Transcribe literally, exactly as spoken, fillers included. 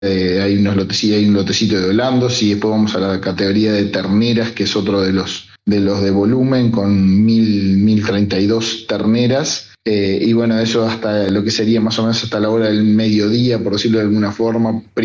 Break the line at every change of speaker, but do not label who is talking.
eh, hay unos lotecitos, hay un lotecito de holandos, y después vamos a la categoría de terneras, que es otro de los de los de volumen, con mil, mil treinta y dos terneras. Eh, y bueno, eso hasta lo que sería más o menos hasta la hora del mediodía, por decirlo de alguna forma.